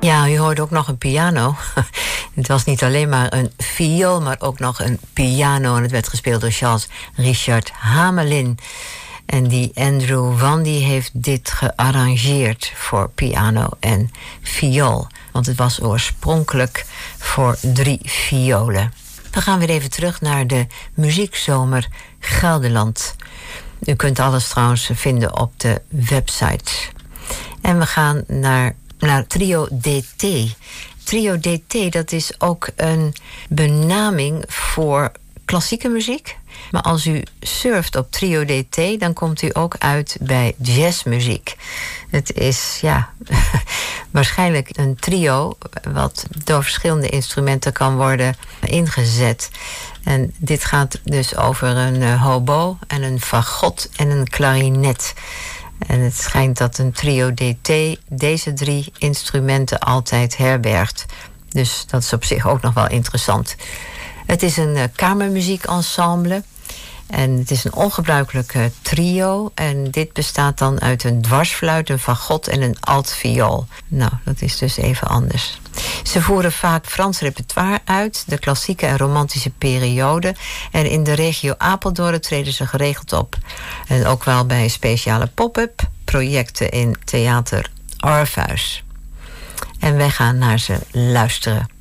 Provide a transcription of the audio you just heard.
Ja, u hoorde ook nog een piano. Het was niet alleen maar een viool, maar ook nog een piano. En het werd gespeeld door Charles Richard Hamelin. En die Andrew Wandy heeft dit gearrangeerd voor piano en viool. Want het was oorspronkelijk voor 3 violen. We gaan weer even terug naar de muziekzomer Gelderland. U kunt alles trouwens vinden op de website. En we gaan naar Trio DT. Trio DT, dat is ook een benaming voor klassieke muziek. Maar als u surft op Trio DT, dan komt u ook uit bij jazzmuziek. Het is, waarschijnlijk een trio wat door verschillende instrumenten kan worden ingezet. En dit gaat dus over een hobo en een fagot en een klarinet. En het schijnt dat een Trio DT deze 3 instrumenten altijd herbergt. Dus dat is op zich ook nog wel interessant. Het is een kamermuziekensemble. En het is een ongebruikelijk trio. En dit bestaat dan uit een dwarsfluit, een fagot en een altviool. Nou, dat is dus even anders. Ze voeren vaak Frans repertoire uit, de klassieke en romantische periode. En in de regio Apeldoorn treden ze geregeld op. En ook wel bij speciale pop-up projecten in Theater Orpheus. En wij gaan naar ze luisteren.